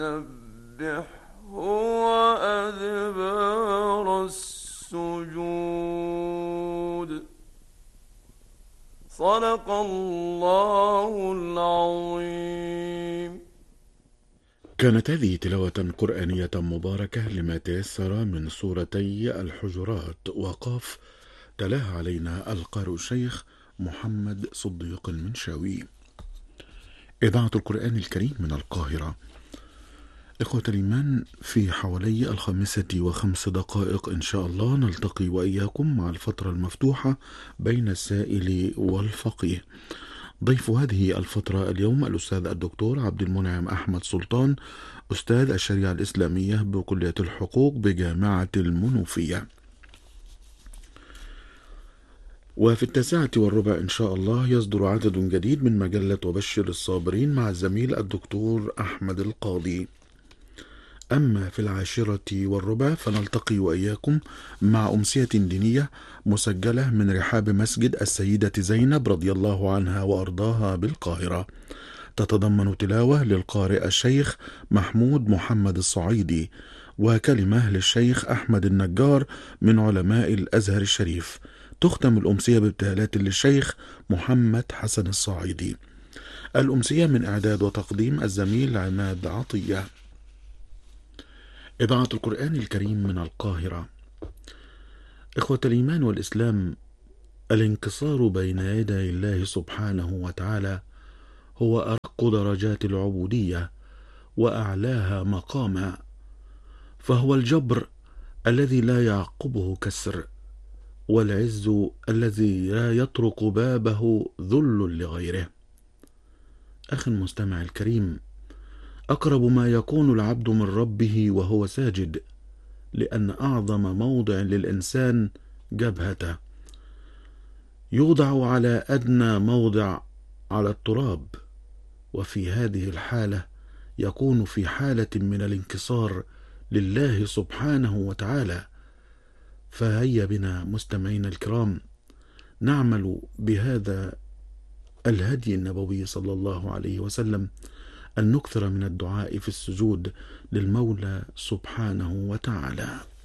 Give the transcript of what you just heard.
سبحه وأدبار السجود. صدق الله العظيم. كانت هذه تلاوة قرآنية مباركة لما تيسر من سورتي الحجرات وقاف، تلاها علينا القارئ الشيخ محمد صديق المنشاوي. إذاعة القرآن الكريم من القاهرة. إخوة الإيمان، في حوالي 5:05 إن شاء الله نلتقي وإياكم مع الفترة المفتوحة بين السائل والفقيه. ضيف هذه الفترة اليوم الأستاذ الدكتور عبد المنعم أحمد سلطان، أستاذ الشريعة الإسلامية بكلية الحقوق بجامعة المنوفية. وفي 9:15 إن شاء الله يصدر عدد جديد من مجلة وبشر الصابرين مع الزميل الدكتور أحمد القاضي. أما في 10:15 فنلتقي وإياكم مع أمسية دينية مسجلة من رحاب مسجد السيدة زينب رضي الله عنها وأرضاها بالقاهرة، تتضمن تلاوة للقارئ الشيخ محمود محمد الصعيدي وكلمة للشيخ أحمد النجار من علماء الأزهر الشريف. تختم الأمسية بابتهالات للشيخ محمد حسن الصعيدي. الأمسية من إعداد وتقديم الزميل عماد عطية. إذاعة القرآن الكريم من القاهرة. إخوة الإيمان والإسلام، الانكسار بين يدي الله سبحانه وتعالى هو أرق درجات العبودية وأعلاها مقاما، فهو الجبر الذي لا يعقبه كسر، والعز الذي لا يطرق بابه ذل لغيره. أخي المستمع الكريم، أقرب ما يكون العبد من ربه وهو ساجد، لأن أعظم موضع للإنسان جبهته، يوضع على أدنى موضع على التراب، وفي هذه الحالة يكون في حالة من الانكسار لله سبحانه وتعالى. فهيا بنا مستمعين الكرام نعمل بهذا الهدي النبوي صلى الله عليه وسلم، أن نكثر من الدعاء في السجود للمولى سبحانه وتعالى.